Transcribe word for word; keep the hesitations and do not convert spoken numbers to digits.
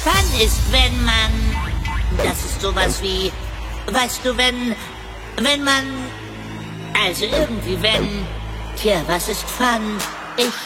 Fun ist, wenn man... Das ist sowas wie... Weißt du, wenn... Wenn man... Also irgendwie wenn... Tja, was ist Fun? Ich